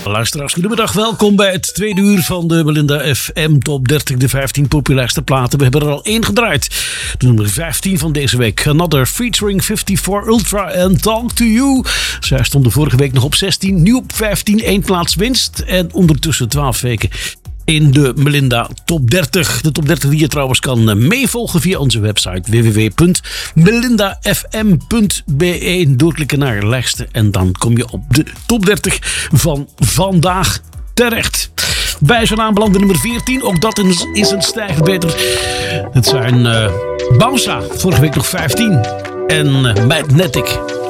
Luisteraars, goedemiddag. Welkom bij het tweede uur van de Melinda FM Top 30, de 15 populairste platen. We hebben er al één gedraaid. De nummer 15 van deze week. Another featuring 54 Ultra and Talk to You. Zij stonden vorige week nog op 16, nu op 15, 1 plaats winst. En ondertussen 12 weken in de Melinda Top 30. De Top 30 die je trouwens kan meevolgen via onze website www.melindafm.be. Doorklikken naar lijsten en dan kom je op de Top 30 van vandaag terecht. Wij zijn aanbeland bij nummer 14. Ook dat is een stijgend beter. Het zijn Bausa, vorige week nog 15. En Magnetic.